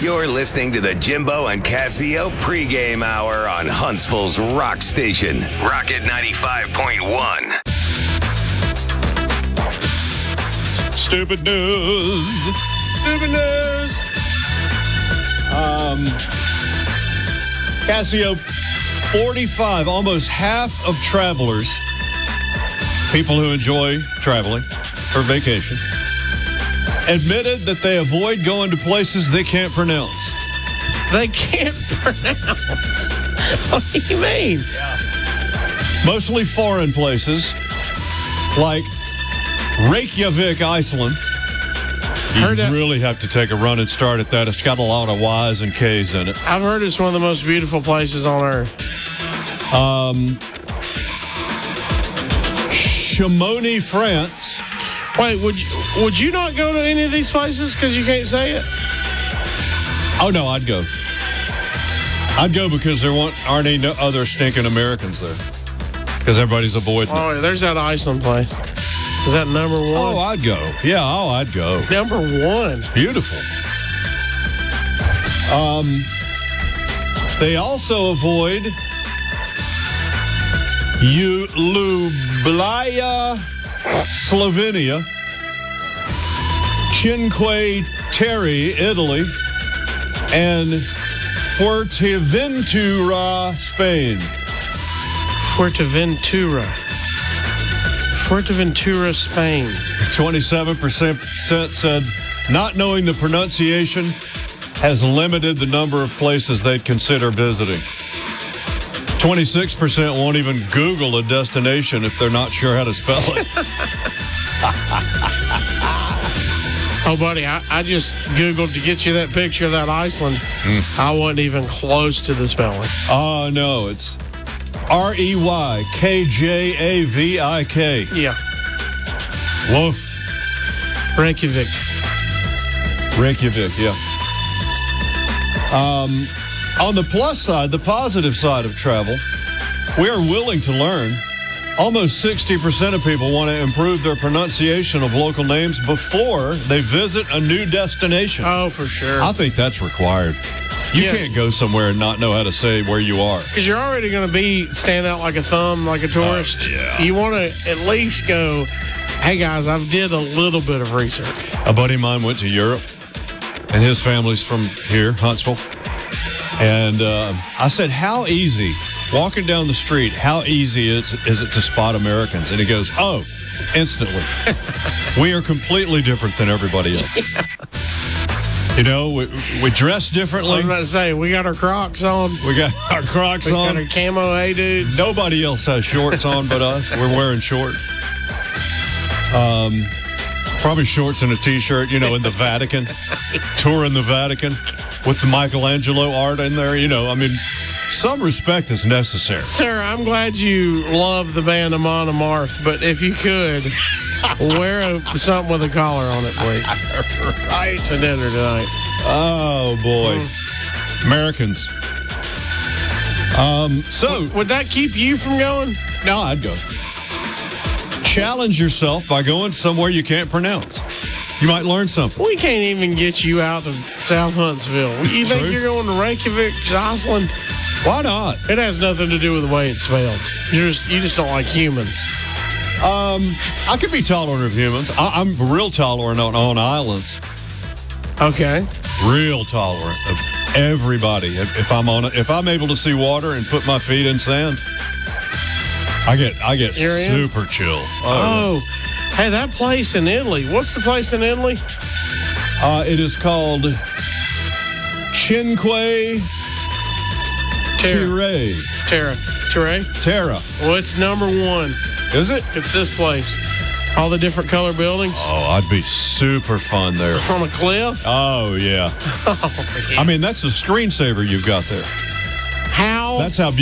You're listening to the Jimbo and Casio pregame hour on Huntsville's Rock Station, Rocket 95.1. Stupid news. Stupid news. Casio, 45, almost half of travelers, people who enjoy traveling for vacation, admitted that they avoid going to places they can't pronounce. They can't pronounce? What do you mean? Mostly foreign places like Reykjavik, Iceland. You really have to take a run and start at that. It's got a lot of Y's and K's in it. I've heard it's one of the most beautiful places on earth. Chamonix, France. Wait, would you not go to any of these places because you can't say it? Oh, no, I'd go. I'd go because there aren't any other stinking Americans there. Because everybody's avoiding it. Oh, there's that Iceland place. Is that number one? Oh, I'd go. Yeah, I'd go. Number one. Beautiful. They also avoid Ljubljana, Slovenia, Cinque Terre, Italy, and Fuerteventura, Spain. Fuerteventura, Spain. 27% said not knowing the pronunciation has limited the number of places they'd consider visiting. 26% won't even Google a destination if they're not sure how to spell it. Oh, buddy, I just Googled to get you that picture of that Iceland. I wasn't even close to the spelling. Oh, no, it's Reykjavik. Yeah. Woof. Reykjavik, yeah. On the plus side, the positive side of travel, we are willing to learn. Almost 60% of people want to improve their pronunciation of local names before they visit a new destination. Oh, for sure. I think that's required. You can't go somewhere and not know how to say where you are. Because you're already going to stand out like a thumb, like a tourist. Yeah. You want to at least go, hey, guys, I've did a little bit of research. A buddy of mine went to Europe, and his family's from here, Huntsville. And I said, how easy, walking down the street, how easy is it to spot Americans? And he goes, oh, instantly. We are completely different than everybody else. You know, we dress differently. I was about to say, we got our Crocs on. We got our Crocs on. We got our camo A-dudes. Nobody else has shorts on but us. We're wearing shorts. Probably shorts and a T-shirt, in the Vatican. Touring the Vatican with the Michelangelo art in there. Some respect is necessary. Sir, I'm glad you love the band Amon Amarth, but if you could, wear something with a collar on it, please. Right. To dinner tonight. Oh, boy. Americans. Would that keep you from going? No, I'd go. Challenge yourself by going somewhere you can't pronounce. You might learn something. We can't even get you out of South Huntsville. You think you're going to Reykjavik, Iceland? Why not? It has nothing to do with the way it's spelled. You just don't like humans. I could be tolerant of humans. I'm real tolerant on islands. Okay. Real tolerant of everybody. If I'm able to see water and put my feet in sand, I get super chill. Oh, hey, that place in Italy. What's the place in Italy? It is called Cinque Terre. Terra. Well, it's number one. Is it? It's this place. All the different color buildings. Oh, I'd be super fun there. On a cliff? Oh, yeah. Oh, yeah. I mean, that's a screensaver you've got there. How? That's how